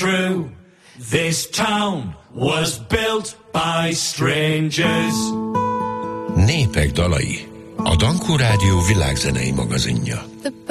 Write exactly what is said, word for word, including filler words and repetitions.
true. This town was built by strangers. Népek dalai. A Dankó Rádió világzenei magazinja. The